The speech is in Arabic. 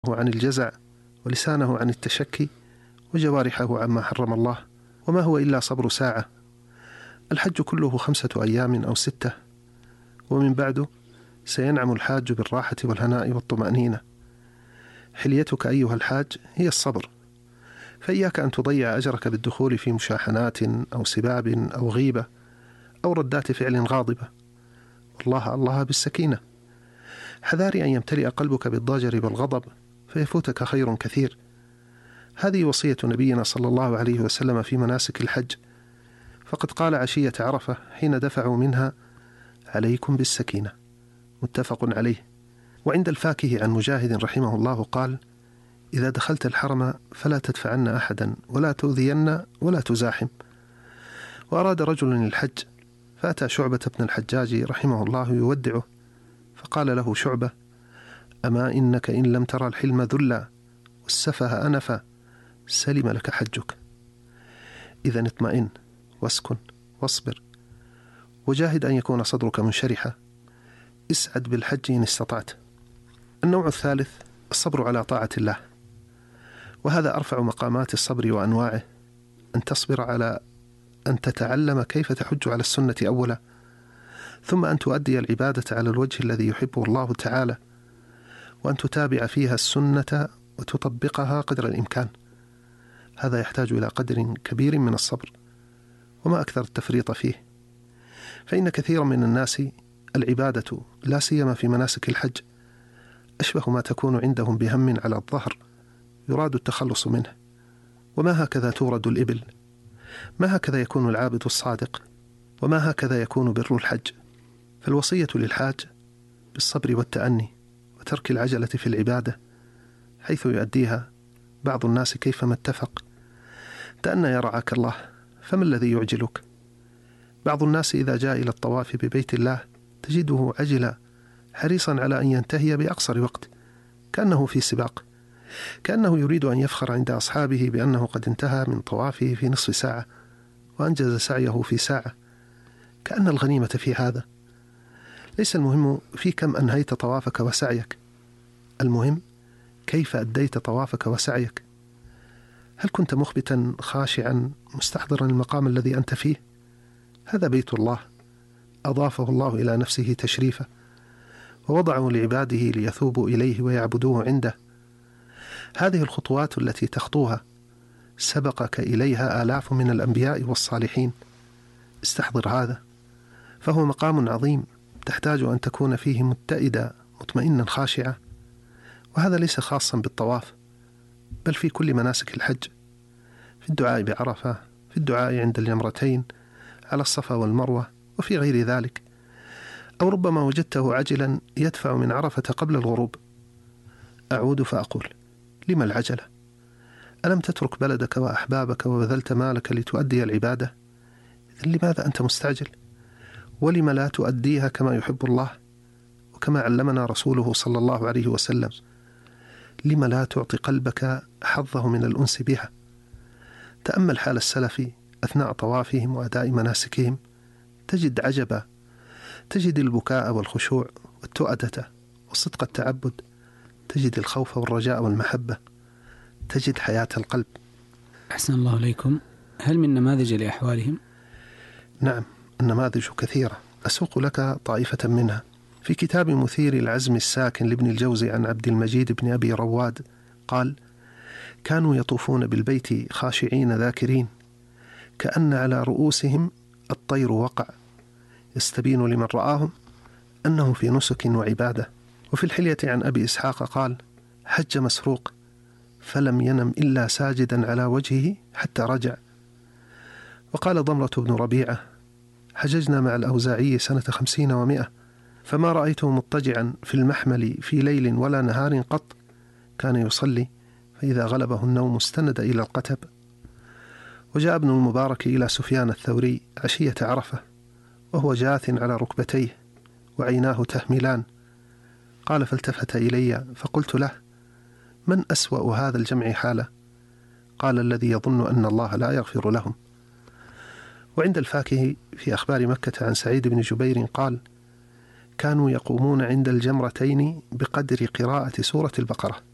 عن الجزع، ولسانه عن التشكي، وجوارحه عما حرم الله، وما هو إلا صبر ساعة. الحج كله 5 أيام أو 6، ومن بعده سينعم الحاج بالراحة والهناء والطمأنينة. حليتك أيها الحاج هي الصبر، فإياك أن تضيع أجرك بالدخول في مشاحنات أو سباب أو غيبة أو ردات فعل غاضبة. والله الله بالسكينة. حذاري أن يمتلئ قلبك بالضجر والغضب فيفوتك خير كثير. هذه وصية نبينا صلى الله عليه وسلم في مناسك الحج، فقد قال عشية عرفة حين دفعوا منها: عليكم بالسكينة، متفق عليه. وعند الفاكه عن مجاهد رحمه الله قال: إذا دخلت الحرم فلا تدفعن أحدا ولا تؤذين ولا تزاحم. وأراد رجل الحج فأتى شعبة بن الحجاج رحمه الله يودعه، فقال له شعبة: أما إنك إن لم ترى الحلم ذلا والسفه أنفا سلم لك حجك. إذن اطمئن واسكن واصبر، وجاهد أن يكون صدرك منشرحا. اسعد بالحج إن استطعت. النوع الثالث الصبر على طاعة الله، وهذا أرفع مقامات الصبر وأنواعه. أن تصبر على أن تتعلم كيف تحج على السنة أولا، ثم أن تؤدي العبادة على الوجه الذي يحبه الله تعالى، وأن تتابع فيها السنة وتطبقها قدر الإمكان. هذا يحتاج إلى قدر كبير من الصبر، وما أكثر التفريط فيه. فإن كثيرا من الناس العبادة لا سيما في مناسك الحج أشبه ما تكون عندهم بهم على الظهر يراد التخلص منه، وما هكذا تورد الإبل، ما هكذا يكون العابد الصادق، وما هكذا يكون بر الحج. فالوصية للحاج بالصبر والتأني وترك العجلة في العبادة، حيث يؤديها بعض الناس كيفما اتفق. تأنى يا رعاك الله، فما الذي يعجلك؟ بعض الناس إذا جاء إلى الطواف ببيت الله تجده عجلا حريصا على أن ينتهي بأقصر وقت، كأنه في سباق، كأنه يريد أن يفخر عند أصحابه بأنه قد انتهى من طوافه في نصف ساعة وأنجز سعيه في ساعة، كأن الغنيمة في هذا. ليس المهم في كم أنهيت طوافك وسعيك، المهم كيف أديت طوافك وسعيك. هل كنت مخبتا خاشعا مستحضرا المقام الذي أنت فيه؟ هذا بيت الله أضافه الله إلى نفسه تشريفا، ووضعه لعباده ليثوبوا إليه ويعبدوه عنده. هذه الخطوات التي تخطوها سبقك إليها آلاف من الأنبياء والصالحين. استحضر هذا، فهو مقام عظيم تحتاج أن تكون فيه متئدا مطمئنا خاشعا. وهذا ليس خاصا بالطواف، بل في كل مناسك الحج، في الدعاء بعرفة، في الدعاء عند الجمرتين، على الصفا والمروة، وفي غير ذلك. أو ربما وجدته عجلا يدفع من عرفة قبل الغروب. أعود فأقول: لما العجلة؟ ألم تترك بلدك وأحبابك وبذلت مالك لتؤدي العبادة؟ إذن لماذا أنت مستعجل؟ ولم لا تؤديها كما يحب الله وكما علمنا رسوله صلى الله عليه وسلم؟ لم لا تعطي قلبك حظه من الأنس بها؟ تأمل حال السلف أثناء طوافهم وأداء مناسكهم، تجد عجبا، تجد البكاء والخشوع والتؤدة وصدق التعبد، تجد الخوف والرجاء والمحبة، تجد حياة القلب. أحسن الله إليكم. هل من نماذج لأحوالهم؟ نعم، النماذج كثيرة، أسوق لك طائفة منها. في كتاب مثير العزم الساكن لابن الجوزي عن عبد المجيد بن أبي رواد قال: كانوا يطوفون بالبيت خاشعين ذاكرين، كأن على رؤوسهم الطير وقع، يستبين لمن رآهم أنه في نسك وعبادة. وفي الحلية عن أبي إسحاق قال: حج مسروق فلم ينم إلا ساجدا على وجهه حتى رجع. وقال ضمرة بن ربيعة: حججنا مع الأوزاعي سنة 50 و100، فما رأيته مضطجعا في المحمل في ليل ولا نهار قط، كان يصلي فإذا غلبه النوم استند إلى القتب. وجاء ابن المبارك إلى سفيان الثوري عشية عرفة وهو جاث على ركبتيه وعيناه تهملان، قال: فالتفت إلي فقلت له: من أسوأ هذا الجمع حاله؟ قال: الذي يظن أن الله لا يغفر لهم. وعند الفاكه في أخبار مكة عن سعيد بن جبير قال: كانوا يقومون عند الجمرتين بقدر قراءة سورة البقرة،